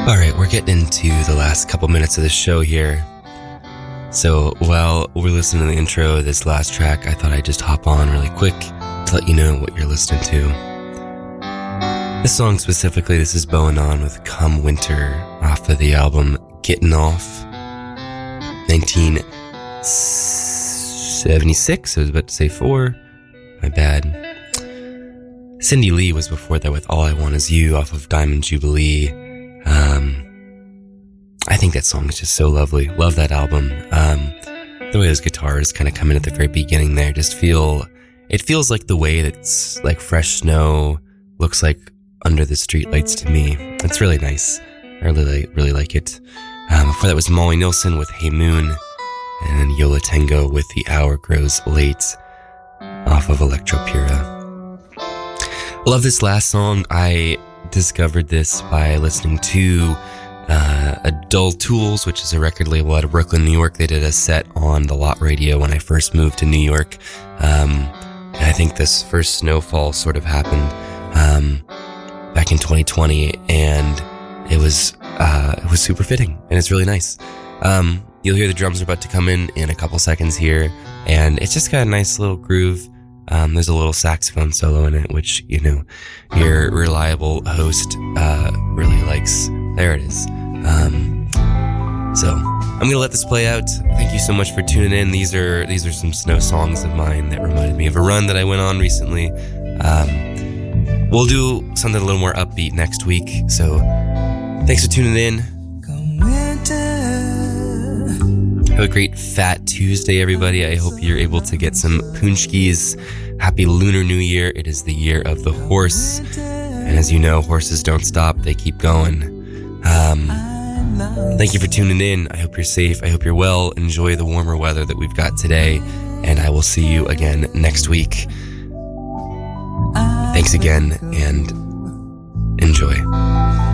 All right, we're getting into the last couple minutes of the show here. So while we're listening to the intro of this last track, I thought I'd just hop on really quick to let you know what you're listening to. This song specifically, this is Bowen On with Come Winter off of the album Getting Off, 1976. I was about to say 4. My bad. Cindy Lee was before that with All I Want Is You off of Diamond Jubilee. I think that song is just so lovely. Love that album. The way those guitars kind of come in at the very beginning there, it feels like the way that's like fresh snow looks like under the streetlights to me. It's really nice. I really like it. Before that was Molly Nilsson with Hey Moon, and then Yola Tango with The Hour Grows Late off of Electropura. Love this last song. I discovered this by listening to Adult Tools, which is a record label out of Brooklyn, New York. They did a set on the Lot Radio when I first moved to New York. And I think this first snowfall sort of happened back in 2020, and it was super fitting, and it's really nice. You'll hear the drums are about to come in a couple seconds here, and it's just got a nice little groove. There's a little saxophone solo in it, which, you know, your reliable host really likes. There it is. So I'm gonna let this play out. Thank you so much for tuning in. These are some snow songs of mine that reminded me of a run that I went on recently. We'll do something a little more upbeat next week. So thanks for tuning in. Have a great Fat Tuesday, everybody. I hope you're able to get some punchkis. Happy Lunar New Year. It is the year of the horse. And as you know, horses don't stop. They keep going. Thank you for tuning in. I hope you're safe. I hope you're well. Enjoy the warmer weather that we've got today. And I will see you again next week. Thanks again, and enjoy.